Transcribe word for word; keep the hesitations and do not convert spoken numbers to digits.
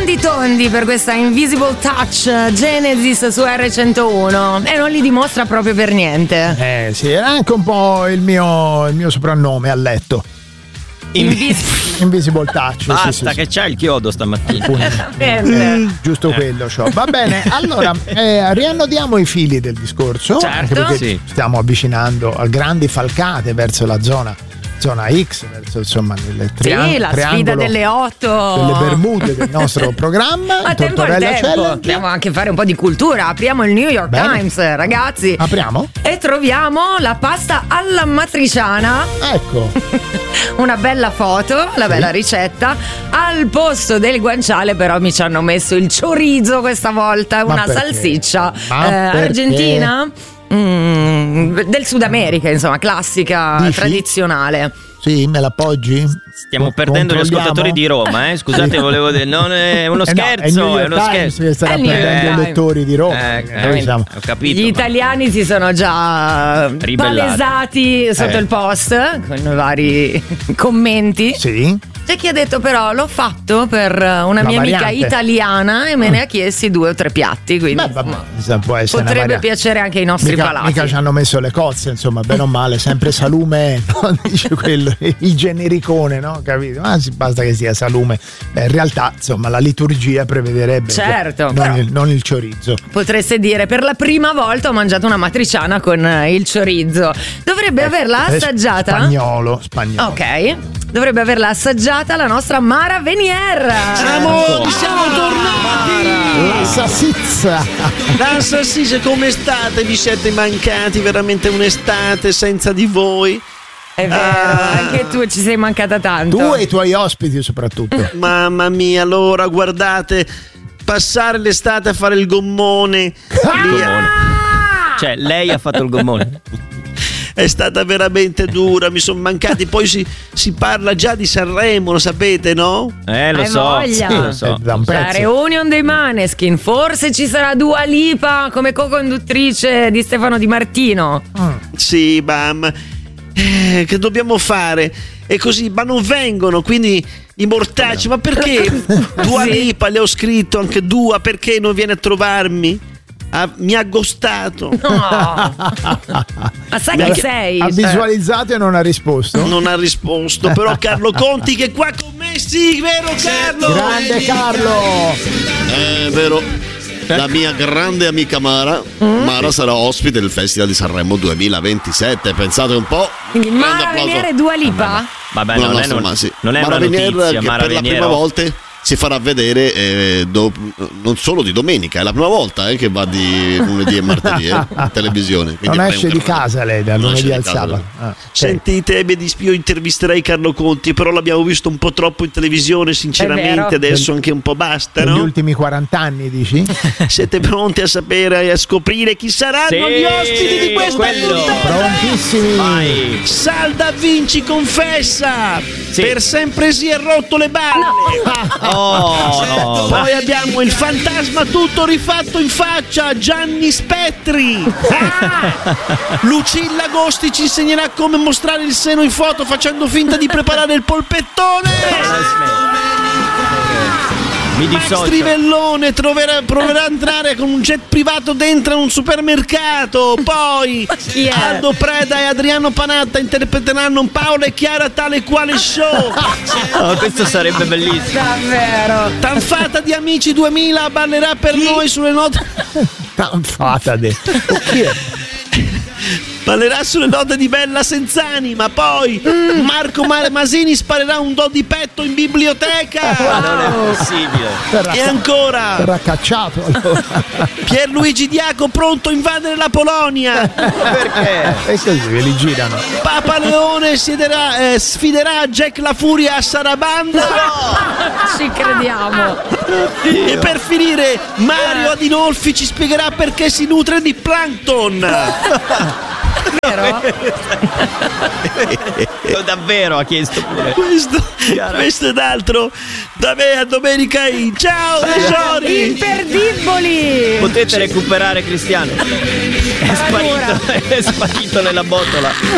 tondi tondi per questa Invisible Touch Genesis su erre centouno e non li dimostra proprio per niente. Eh sì, era anche un po' il mio, il mio soprannome a letto. Invis- Invisible Touch. Basta, sì, sì, che sì. c'ha il chiodo stamattina. Giusto quello c'ho. Va bene, allora eh, riannodiamo i fili del discorso, certo, anche perché sì. stiamo avvicinando a grandi falcate verso la zona zona X, verso insomma il triang- sì, la sfida triangolo delle otto delle Bermude del nostro programma. a tempo al Tortorella tempo Challenge. dobbiamo anche fare un po' di cultura. Apriamo il New York Bene. Times, ragazzi, Apriamo? e troviamo la pasta alla matriciana. Ecco. Una bella foto, la bella ricetta. Al posto del guanciale però mi ci hanno messo il chorizo questa volta, Ma una perché? salsiccia Ma eh, perché? argentina, mm, del Sud America, insomma, classica, Dici? tradizionale. Sì, me l'appoggi? Stiamo Co- perdendo gli controlliamo? ascoltatori di Roma, eh? Scusate, volevo dire, non è uno Eh no, è il New scherzo, è, York uno Times scherzo. che starà È il New York perdendo i Times. lettori di Roma. Eh, perché noi eh, siamo- ho capito. Gli ma- italiani si sono già Ribellati. palesati sotto Eh. il post con i vari commenti. Sì. C'è chi ha detto però l'ho fatto per una La mia amica variante. italiana e me ne ha chiesti due o tre piatti, quindi Beh, vabbè, insomma, può essere una potrebbe variante. piacere anche ai nostri Mica, palati. mica ci hanno messo le cozze, insomma, bene o male, sempre salume, no? Dice quello, il genericone, no? Capito? Ma sì, basta che sia salume. Beh, in realtà, insomma, la liturgia prevederebbe Certo, non, però- il, non il chorizo. Potreste dire per la prima volta ho mangiato una matriciana con eh, il chorizo. Dovrebbe averla È assaggiata. Spagnolo, spagnolo. Ok. Dovrebbe averla assaggiata la nostra Mara Venier. Amori, siamo tornati! La salsiccia. La salsiccia, come state? Vi siete mancati veramente un'estate senza di voi? È vero, Ah. anche tu ci sei mancata tanto. Tu e i tuoi ospiti soprattutto. Mamma mia, allora guardate, passare l'estate a fare il gommone Il lì gommone. Cioè, lei ha fatto il gommone. è stata veramente dura, mi sono mancati. Poi si, si parla già di Sanremo, lo sapete, no? Eh, lo Hai so. voglia. Sì, lo so. Eh, da un La pezzo. reunion dei Maneskin, forse ci sarà Dua Lipa come co-conduttrice di Stefano Di Martino. Sì, bam. Eh, che dobbiamo fare? E così, ma non vengono, quindi i mortacci, ma perché? Dua Sì. Lipa, le ho scritto anche Dua, perché non viene a trovarmi? Ah, mi ha ghostato. No. Ma sai chi sei? Ha Cioè, visualizzato e non ha risposto. Non ha risposto, però Carlo Conti che è qua con me, sì, vero Carlo? Grande Carlo. È vero. La mia grande amica Mara Mara sarà ospite del Festival di Sanremo duemilaventisette. Pensate un po'. Quindi Grande Mara applauso. Venier e Dua Lipa? Vabbè, Con la non è, nostra non, Ma- sì. non è Mara una Venier, notizia. che Mara per la Venier, prima oh. volta si farà vedere eh, do- non solo di domenica, è la prima volta eh, che va di lunedì e martedì eh, in televisione. Quindi Non avrei esce un di grande- casa lei dal Non esce lunedì di al casa, sabato. no. Ah, ok. Sentite, mi dis- io intervisterei Carlo Conti, però l'abbiamo visto un po' troppo in televisione, È sinceramente, vero. adesso anche un po' basta, Negli no? ultimi quaranta anni, dici? Siete pronti a sapere e a scoprire chi saranno Sì, gli ospiti di questa quello. puntata? Prontissimi. Vai. Salda Vinci confessa, Sì. per sempre si è rotto le balle. Oh, no. Poi abbiamo il fantasma tutto rifatto in faccia, Gianni Spettri. Ah! Lucilla Agosti ci insegnerà come mostrare il seno in foto facendo finta di preparare il polpettone. Mi Max dissocio. Trivellone troverà- proverà a entrare con un jet privato dentro un supermercato. Poi chi è? Aldo Preda e Adriano Panatta interpreteranno un Paola e Chiara tale quale show. Oh, questo sarebbe bellissimo. Davvero. Tanfata di Amici duemila ballerà per noi sulle note. Tanfata de. Chi è? Ballerà sulle note di Bella Senzanima. Poi Marco Mare Masini sparerà un do di petto in biblioteca. Ma non è possibile. Verrà, E ancora verrà cacciato allora. Pierluigi Diaco pronto a invadere la Polonia. Perché? E così ve li girano. Papa Leone siederà, eh, sfiderà Jack La Furia a Sarabanda. Ci crediamo. E per finire Mario Adinolfi ci spiegherà perché si nutre di plankton. Vero? Davvero ha chiesto pure. Questo, questo ed altro da me a Domenica In. Ciao tesori. Imperdibili. Potete recuperare Cristiano. È sparito, è sparito nella botola.